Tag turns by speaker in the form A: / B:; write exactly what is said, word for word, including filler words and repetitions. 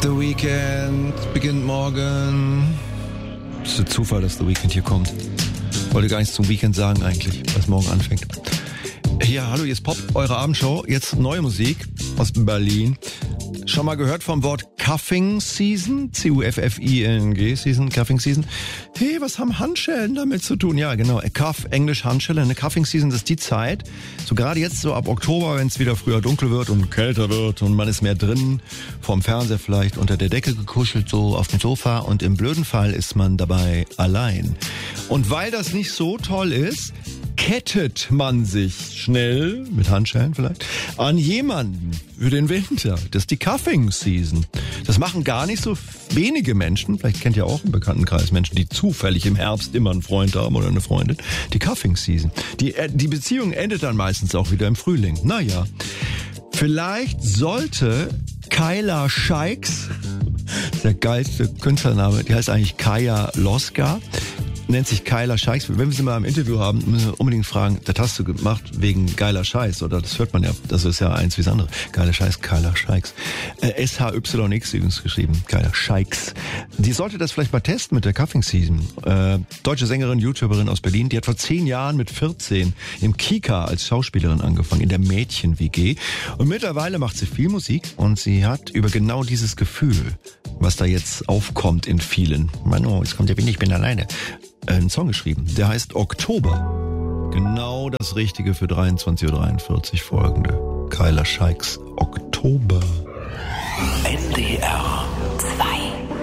A: The Weekend beginnt morgen. Das ist ein Zufall, dass The Weekend hier kommt. Wollte gar nichts zum Weekend sagen eigentlich, was morgen anfängt. Hier, hallo, hier ist Pop, eure Abendshow. Jetzt neue Musik aus Berlin. Schon mal gehört vom Wort Cuffing Season? C U F F I N G Season, Cuffing Season. Hey, was haben Handschellen damit zu tun? Ja, genau. Cuff, Englisch Handschelle. Eine Cuffing Season, das ist die Zeit, so gerade jetzt so ab Oktober, wenn es wieder früher dunkel wird und kälter wird und man ist mehr drin, vorm Fernseher vielleicht, unter der Decke gekuschelt, so auf dem Sofa, und im blöden Fall ist man dabei allein. Und weil das nicht so toll ist, kettet man sich schnell, mit Handschellen vielleicht, an jemanden für den Winter. Das ist die Cuffing Season. Das machen gar nicht so wenige Menschen. Vielleicht kennt ihr auch im Bekanntenkreis Menschen, die zufällig im Herbst immer einen Freund haben oder eine Freundin. Die Cuffing Season. Die, die Beziehung endet dann meistens auch wieder im Frühling. Naja, vielleicht sollte Kyla Scheiks, der geilste Künstlername, die heißt eigentlich Kaya Loska, nennt sich Kyla Scheiks. Wenn wir sie mal im Interview haben, müssen wir unbedingt fragen, das hast du gemacht wegen geiler Scheiß, oder das hört man ja, das ist ja eins wie das andere. Geiler Scheiß, Kyla Scheiks. Äh, S H Y X übrigens geschrieben, Kyla Scheiks. Die sollte das vielleicht mal testen mit der Cuffing Season. Äh, deutsche Sängerin, YouTuberin aus Berlin, die hat vor zehn Jahren mit vierzehn im Kika als Schauspielerin angefangen, in der Mädchen-W G. Und mittlerweile macht sie viel Musik und sie hat über genau dieses Gefühl, was da jetzt aufkommt in vielen, Manu, jetzt kommt der Wind, ich bin alleine, einen Song geschrieben, der heißt Oktober. Genau das Richtige für dreiundzwanzig Uhr dreiundvierzig folgende. Kyla Scheiks, Oktober.
B: N D R zwei.